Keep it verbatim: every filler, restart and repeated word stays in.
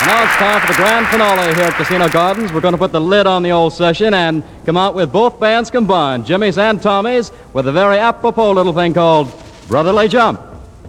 And now it's time for the grand finale here at Casino Gardens. We're going to put the lid on the old session and come out with both bands combined, Jimmy's and Tommy's, with a very apropos little thing called Brotherly Jump.